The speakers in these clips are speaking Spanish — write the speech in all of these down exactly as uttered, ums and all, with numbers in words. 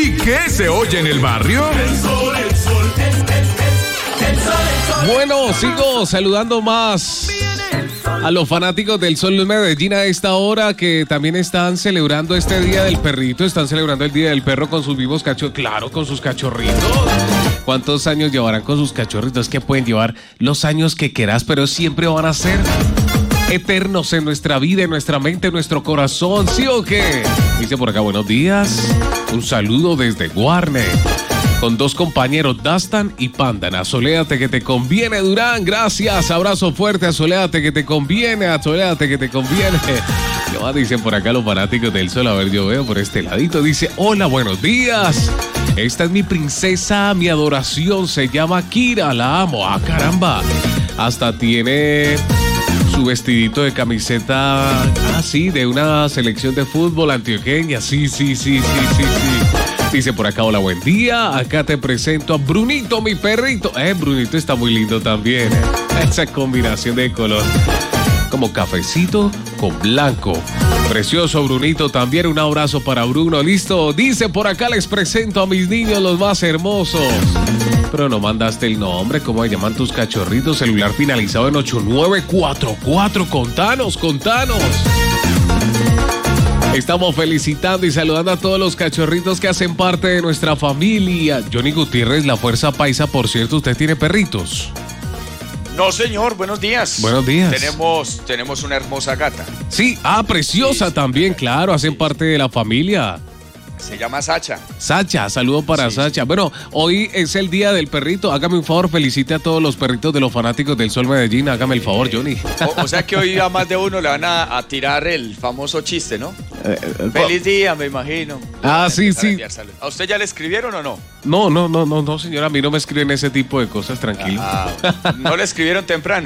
¿Y qué se oye en el barrio? El sol, el sol, el, el, el, el sol, el sol. Bueno, sigo saludando más a los fanáticos del Sol de Medellín a esta hora, que también están celebrando este Día del Perrito, están celebrando el Día del Perro con sus vivos cachorritos, claro, con sus cachorritos. ¿Cuántos años llevarán con sus cachorritos? Que pueden llevar los años que quieras, pero siempre van a ser eternos en nuestra vida, en nuestra mente, en nuestro corazón, ¿sí o qué? Dice por acá, buenos días, un saludo desde Guarne, con dos compañeros, Dastan y Pandan. Asoléate que te conviene, Durán. Gracias. Abrazo fuerte. Asoléate que te conviene. Asoléate que te conviene. ¿Qué más dicen por acá los fanáticos del Sol? A ver, yo veo por este ladito. Dice, hola, buenos días. Esta es mi princesa, mi adoración. Se llama Kira. La amo. Ah, caramba. Hasta tiene su vestidito de camiseta. Ah, sí, de una selección de fútbol antioqueña. Sí, sí, sí, sí, sí, sí. Dice por acá, hola, buen día. Acá te presento a Brunito, mi perrito. Eh, Brunito está muy lindo también. Eh. Esa combinación de color. Como cafecito con blanco. Precioso, Brunito. También un abrazo para Bruno. Listo. Dice por acá, les presento a mis niños los más hermosos. Pero no mandaste el nombre. ¿Cómo se llaman tus cachorritos? Celular finalizado en ocho nueve cuatro cuatro. Contanos, contanos. Estamos felicitando y saludando a todos los cachorritos que hacen parte de nuestra familia. Johnny Gutiérrez, la Fuerza Paisa, por cierto, ¿usted tiene perritos? No, señor, buenos días. Buenos días. Tenemos, tenemos una hermosa gata. Sí, ah, preciosa sí, también, sí, claro, hacen sí, parte de la familia. Se llama Sacha. Sacha, saludo para sí, Sacha. Sí. Bueno, hoy es el Día del Perrito. Hágame un favor, felicite a todos los perritos de los fanáticos del Sol Medellín. Hágame el favor, Johnny. O, o sea que hoy a más de uno le van a, a tirar el famoso chiste, ¿no? Eh, eh, Feliz día, me imagino. Ah, sí, sí. ¿A usted ya le escribieron o no? No, no, no, no, no, señora. A mí no me escriben ese tipo de cosas, tranquilo. Ah, ¿no le escribieron temprano?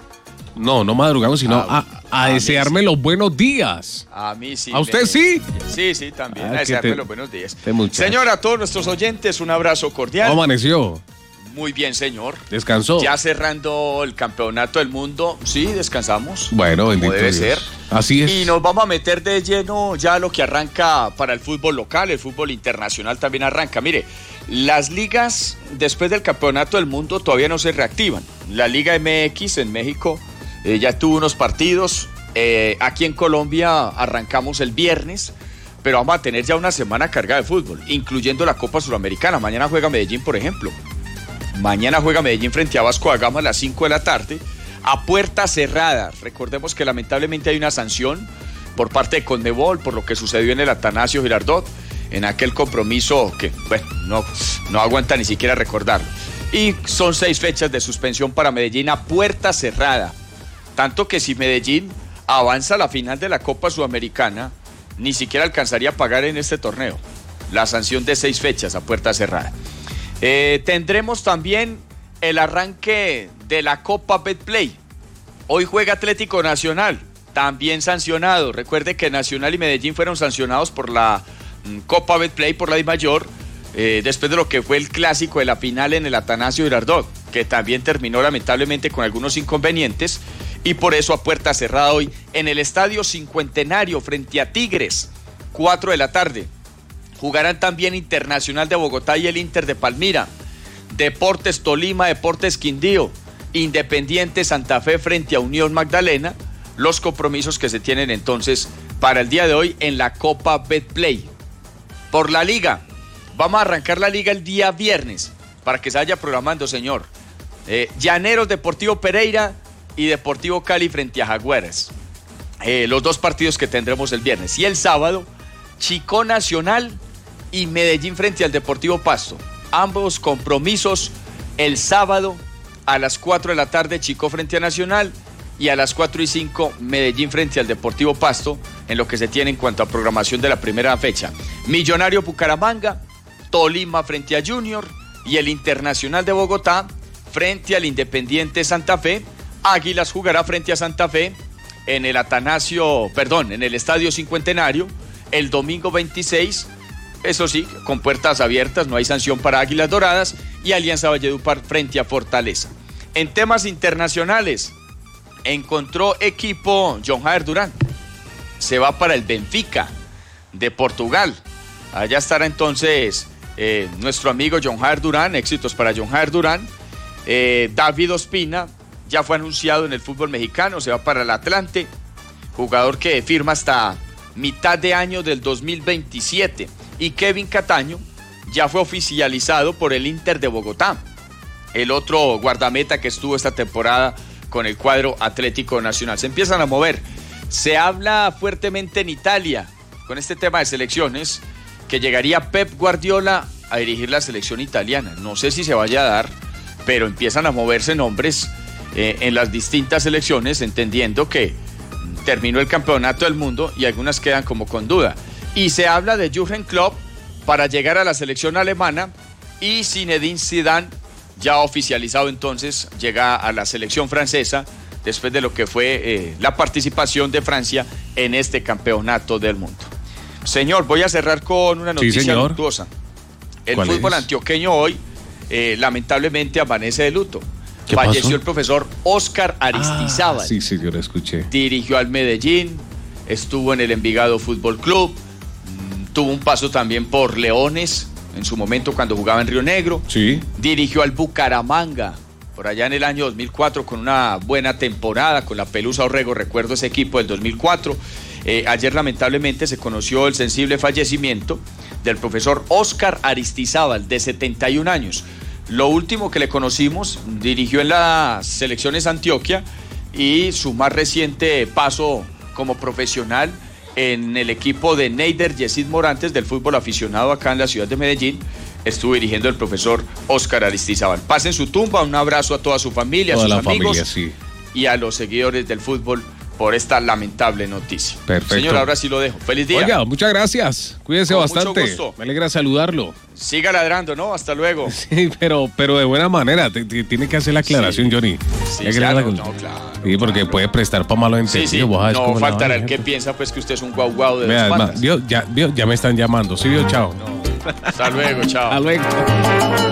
No, no madrugamos, sino ah, a, a, a desearme sí. los buenos días. A mí sí. ¿A usted me... sí? Sí, sí, también. Ah, a desearme te... los buenos días. Señora, a todos nuestros oyentes, un abrazo cordial. ¿Cómo amaneció? Muy bien, señor. ¿Descansó? Ya cerrando el campeonato del mundo, sí, descansamos. Bueno, bendito como debe Dios. ser. Así es. Y nos vamos a meter de lleno ya a lo que arranca para el fútbol local, el fútbol internacional también arranca. Mire, las ligas después del campeonato del mundo todavía no se reactivan. La Liga M X en México eh, ya tuvo unos partidos. Eh, aquí en Colombia arrancamos el viernes, pero vamos a tener ya una semana cargada de fútbol, incluyendo la Copa Suramericana. Mañana juega Medellín, por ejemplo. Mañana juega Medellín frente a Vasco da Gama a las cinco de la tarde, a puerta cerrada. Recordemos que lamentablemente hay una sanción por parte de Conmebol por lo que sucedió en el Atanasio Girardot, en aquel compromiso que, bueno, no, no aguanta ni siquiera recordarlo. Y son seis fechas de suspensión para Medellín a puerta cerrada. Tanto que si Medellín avanza a la final de la Copa Sudamericana, ni siquiera alcanzaría a pagar en este torneo la sanción de seis fechas a puerta cerrada. Eh, tendremos también el arranque de la Copa Betplay. Hoy juega Atlético Nacional, también sancionado. Recuerde que Nacional y Medellín fueron sancionados por la mm, Copa Betplay, por la DIMAYOR, eh, después de lo que fue el clásico de la final en el Atanasio Girardot, que también terminó lamentablemente con algunos inconvenientes, y por eso a puerta cerrada hoy en el Estadio Cincuentenario frente a Tigres, cuatro de la tarde. Jugarán también Internacional de Bogotá y el Inter de Palmira, Deportes Tolima, Deportes Quindío, Independiente Santa Fe frente a Unión Magdalena, los compromisos que se tienen entonces para el día de hoy en la Copa Betplay. Por la Liga, vamos a arrancar la Liga el día viernes, para que se vaya programando, señor. Eh, Llaneros Deportivo Pereira y Deportivo Cali frente a Jaguares. Eh, los dos partidos que tendremos el viernes. Y el sábado, Chicó Nacional y Medellín frente al Deportivo Pasto. Ambos compromisos el sábado a las cuatro de la tarde, Chicó frente a Nacional, y a las cuatro y cinco Medellín frente al Deportivo Pasto, en lo que se tiene en cuanto a programación de la primera fecha. Millonario Bucaramanga, Tolima frente a Junior y el Internacional de Bogotá frente al Independiente Santa Fe. Águilas jugará frente a Santa Fe en el Atanasio, perdón, en el Estadio Cincuentenario el domingo veintiséis, eso sí, con puertas abiertas, no hay sanción para Águilas Doradas, y Alianza Valledupar frente a Fortaleza. En temas internacionales, encontró equipo John Jair Durán, se va para el Benfica de Portugal. Allá estará entonces eh, nuestro amigo John Jair Durán, éxitos para John Jair Durán. Eh, David Ospina ya fue anunciado en el fútbol mexicano, se va para el Atlante, jugador que firma hasta mitad de año del dos mil veintisiete. Y Kevin Cataño ya fue oficializado por el Inter de Bogotá, el otro guardameta que estuvo esta temporada con el cuadro Atlético Nacional. Se empiezan a mover. Se habla fuertemente en Italia con este tema de selecciones, que llegaría Pep Guardiola a dirigir la selección italiana. No sé si se vaya a dar, pero empiezan a moverse nombres eh, en las distintas selecciones, entendiendo que terminó el campeonato del mundo y algunas quedan como con duda. Y se habla de Jürgen Klopp para llegar a la selección alemana, y Zinedine Zidane, ya oficializado entonces, llega a la selección francesa después de lo que fue eh, la participación de Francia en este campeonato del mundo. Señor, voy a cerrar con una noticia sí, luctuosa. El fútbol es? antioqueño hoy eh, lamentablemente amanece de luto. Falleció pasó? el profesor Óscar Aristizábal. Ah, sí, sí, yo lo escuché. Dirigió al Medellín, estuvo en el Envigado Fútbol Club, tuvo un paso también por Leones en su momento cuando jugaba en Río Negro. Sí. Dirigió al Bucaramanga por allá en el año dos mil cuatro con una buena temporada con la Pelusa Orrego, recuerdo ese equipo del dos mil cuatro. Eh, ayer lamentablemente se conoció el sensible fallecimiento del profesor Óscar Aristizábal, de setenta y un años. Lo último que le conocimos, dirigió en las selecciones Antioquia, y su más reciente paso como profesional en el equipo de Neider Yesid Morantes del fútbol aficionado acá en la ciudad de Medellín, estuvo dirigiendo el profesor Óscar Aristizábal. Paz en su tumba, un abrazo a toda su familia, toda a sus la amigos familia, sí. y a los seguidores del fútbol por esta lamentable noticia. Perfecto. Señor, ahora sí lo dejo. Feliz día. Oiga, muchas gracias. Cuídese Con bastante. mucho gusto. Me alegra saludarlo. Siga ladrando, ¿no? Hasta luego. Sí, pero, pero de buena manera. Te- te- tiene que hacer la aclaración, Sí. Johnny. Sí, Tiene que claro, hacer la- no, claro, Sí, porque claro. puede prestar para malo Sí, entendido. sí, vos sabes no cómo es la faltará el vaina, que gente. piensa pues que usted es un guau guau de Vea, dos además, patas. vio, ya, vio, ya me están llamando. Sí, vio, chao. Hasta luego, chao. Hasta luego.